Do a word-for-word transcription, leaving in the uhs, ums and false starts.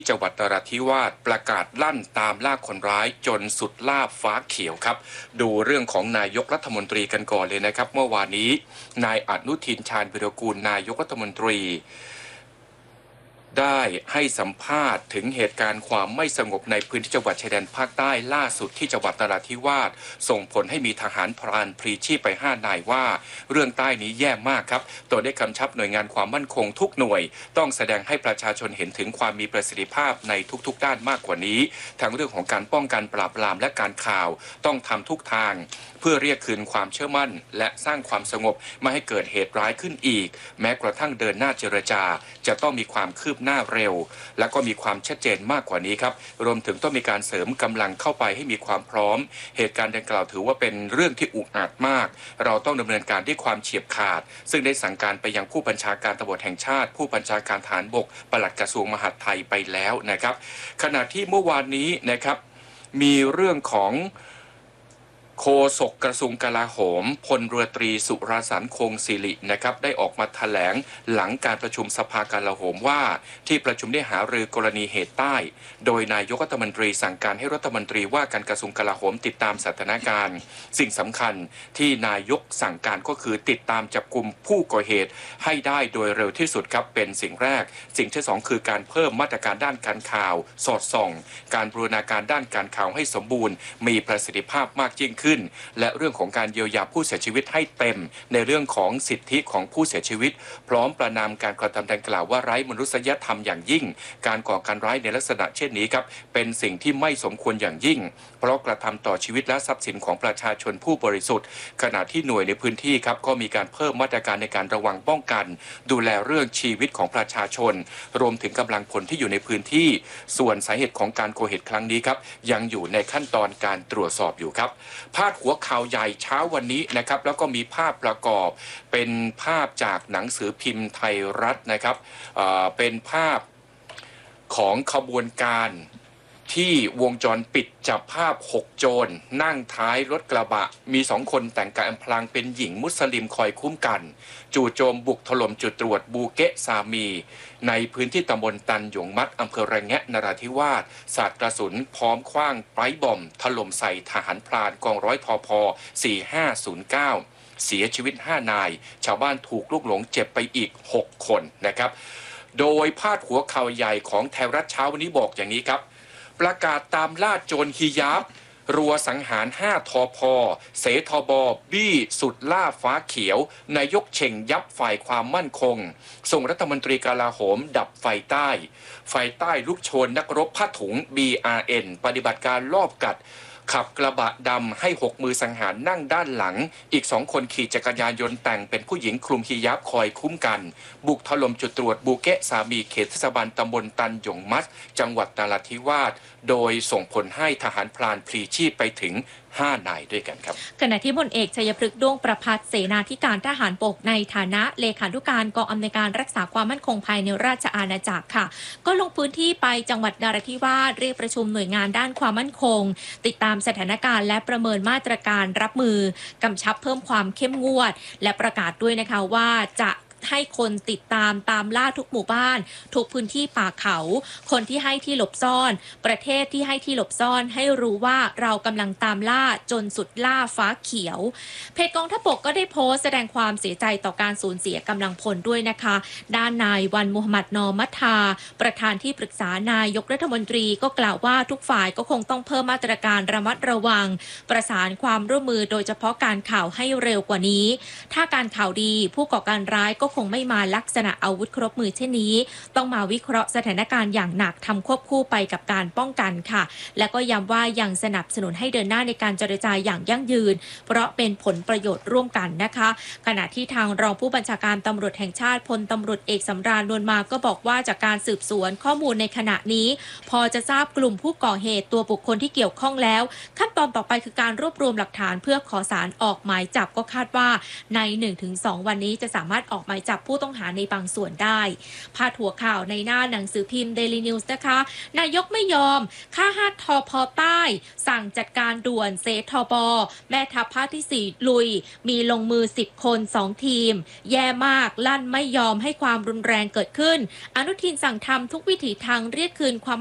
จังหวัดนราธิวาสประกาศลั่นตามล่าคนร้ายจนสุดล่าฟ้าเขียวครับดูเรื่องของนายกรัฐมนตรีกันก่อนเลยนะครับเมื่อวานนี้นายอนุทินชาญวิรากูลนายกรัฐมนตรีได้ให้สัมภาษณ์ถึงเหตุการณ์ความไม่สงบในพื้นที่จังหวัดชายแดนภาคใต้ล่าสุดที่จังหวัดนราธิวาสส่งผลให้มีทหารพรานพลีชีพไปห้านายว่าเรื่องใต้นี้แย่มากครับตัวได้กำชับหน่วยงานความมั่นคงทุกหน่วยต้องแสดงให้ประชาชนเห็นถึงความมีประสิทธิภาพในทุกๆด้านมากกว่านี้ทั้งเรื่องของการป้องกันปราบปรามและการข่าวต้องทำทุกทางเพื่อเรียกคืนความเชื่อมั่นและสร้างความสงบไม่ให้เกิดเหตุร้ายขึ้นอีกแม้กระทั่งเดินหน้าเจรจาจะต้องมีความคืบหน้าเร็วและก็มีความชัดเจนมากกว่านี้ครับรวมถึงต้องมีการเสริมกำลังเข้าไปให้มีความพร้อมเหตุการณ์ดังกล่าวถือว่าเป็นเรื่องที่อุกอาจมากเราต้องดำเนินการด้วยความเฉียบขาดซึ่งได้สั่งการไปยังผู้บัญชาการตำรวจแห่งชาติผู้บัญชาการทหารบกปลัดกระทรวงมหาดไทยไปแล้วนะครับขณะที่เมื่อวานนี้นะครับมีเรื่องของโฆษกกระทรวงกลาโหมพลเรือตรีสุรสันต์คงศิรินะครับได้ออกมาแถลงหลังการประชุมสภากลาโหมว่าที่ประชุมได้หารือกรณีเหตุใต้โดยนายกรัฐมนตรีสั่งการให้รัฐมนตรีว่าการกระทรวงกลาโหมติดตามสถานการณ์สิ่งสำคัญที่นายกสั่งการก็คือติดตามจับกลุ่มผู้ก่อเหตุให้ได้โดยเร็วที่สุดครับเป็นสิ่งแรกสิ่งที่สองคือการเพิ่มมาตรการด้านการข่าวสอดส่องการบูรณาการด้านการข่าวให้สมบูรณ์มีประสิทธิภาพมากยิ่งขึ้นและเรื่องของการเยียวยาผู้เสียชีวิตให้เต็มในเรื่องของสิทธิของผู้เสียชีวิตพร้อมประนามการกระทำดังกล่าวว่าไร้มนุษยธรรมอย่างยิ่งการก่อการร้ายในลักษณะเช่นนี้ครับเป็นสิ่งที่ไม่สมควรอย่างยิ่งเพราะกระทำต่อชีวิตและทรัพย์สินของประชาชนผู้บริสุทธิ์ขณะที่หน่วยในพื้นที่ครับก็มีการเพิ่มมาตรการในการระวังป้องกันดูแลเรื่องชีวิตของประชาชนรวมถึงกำลังพลที่อยู่ในพื้นที่ส่วนสาเหตุของการก่อเหตุครั้งนี้ครับยังอยู่ในขั้นตอนการตรวจสอบอยู่ครับพาดหัวข่าวใหญ่เช้าวันนี้นะครับแล้วก็มีภาพประกอบเป็นภาพจากหนังสือพิมพ์ไทยรัฐนะครับเอ่อเป็นภาพของขบวนการที่วงจรปิดจับภาพหกโจรนั่งท้ายรถกระบะมีสองคนแต่งกายอำพรางเป็นหญิงมุสลิมคอยคุ้มกันจู่โจมบุกถล่มจุดตรวจบูเกะซามีในพื้นที่ตำบลตันหยงมัดอำเภอระแงะนราธิวาสสาดกระสุนพร้อมคว้างไปบอมถล่มใส่ทหารพรานกองร้อยทพสี่ห้าศูนย์เก้าเสียชีวิตห้านายชาวบ้านถูกลูกหลงเจ็บไปอีกหกคนนะครับโดยพาดหัวข่าวใหญ่ของไทยรัฐเช้าวันนี้บอกอย่างนี้ครับประกาศตามล่าโจรฮิญาบรัวสังหารห้าทพเสทบบี้สุดล่าฟ้าเขียวนายกเฉ่งยับฝ่ายความมั่นคงส่งรัฐมนตรีกลาโหมดับไฟใต้ไฟใต้ลุกโชนนักรบผ้าถุง บี อาร์ เอ็น ปฏิบัติการลอบกัดขับกระบะดำให้หกมือสังหารนั่งด้านหลังอีกสองคนขี่จักรยานยนต์แต่งเป็นผู้หญิงคลุมฮิญาบคอยคุ้มกันบุกถล่มจุดตรวจบูเกะสามีเขตเทศบาลตำบลตันหยงมัดจังหวัดนราธิวาสโดยส่งผลให้ทหารพรานพลีชีพไปถึงห้านายด้วยกันครับขณะที่พลเอกชัยพฤกษ์ด้วงประภัสเสนาธิการทหารบกในฐานะเลขานุการกองอำนวยการรักษาความมั่นคงภายในราชอาณาจักรค่ะก็ลงพื้นที่ไปจังหวัดนราธิวาสเรียกประชุมหน่วยงานด้านความมั่นคงติดตามสถานการณ์และประเมินมาตรการรับมือกำชับเพิ่มความเข้มงวดและประกาศด้วยนะคะว่าจะให้คนติดตามตามล่าทุกหมู่บ้านทุกพื้นที่ป่าเขาคนที่ให้ที่หลบซ่อนประเทศที่ให้ที่หลบซ่อนให้รู้ว่าเรากำลังตามล่าจนสุดล่าฟ้าเขียวเพจกองทัพบกก็ได้โพสต์แสดงความเสียใจต่อการสูญเสียกำลังพลด้วยนะคะด้านนายวันมุฮัมหมัดนอมัทธาประธานที่ปรึกษานายกรัฐมนตรีก็กล่าวว่าทุกฝ่ายก็คงต้องเพิ่มมาตรการระมัดระวังประสานความร่วมมือโดยเฉพาะการข่าวให้เร็วกว่านี้ถ้าการข่าวดีผู้ก่อการร้ายก็คงไม่มาลักษณะอาวุธครบมือเช่นนี้ต้องมาวิเคราะห์สถานการณ์อย่างหนักทำควบคู่ไปกับการป้องกันค่ะและก็ย้ำว่ายังสนับสนุนให้เดินหน้าในการเจรจาอย่างยั่งยืนเพราะเป็นผลประโยชน์ร่วมกันนะคะขณะที่ทางรองผู้บัญชาการตำรวจแห่งชาติพลตำรวจเอกสำราญนวลมาก็บอกว่าจากการสืบสวนข้อมูลในขณะนี้พอจะทราบกลุ่มผู้ก่อเหตุตัวบุคคลที่เกี่ยวข้องแล้วขั้นตอนต่อไปคือการรวบรวมหลักฐานเพื่อขอศาลออกหมายจับก็คาดว่าใน หนึ่งถึงสอง วันนี้จะสามารถออกหมายจับผู้ต้องหาในบางส่วนได้พาดหัวข่าวในหน้าหนังสือพิมพ์ Daily News นะคะนายกไม่ยอมค่าห้าทอพอใต้สั่งจัดการด่วนเสทบแม่ทัพภาคที่สี่ลุยมีลงมือสิบคนสองทีมแย่มากลั่นไม่ยอมให้ความรุนแรงเกิดขึ้นอนุทินสั่งทำทุกวิถีทางเรียกคืนความ